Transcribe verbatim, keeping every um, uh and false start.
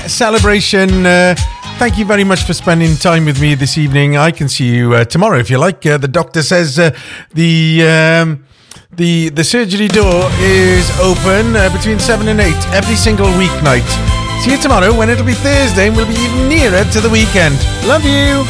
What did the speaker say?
celebration. Uh, thank you very much for spending time with me this evening. I can see you uh, tomorrow if you like. Uh, the doctor says uh, the um, the the surgery door is open uh, between seven and eight every single weeknight. See you tomorrow when it'll be Thursday and we'll be even nearer to the weekend. Love you.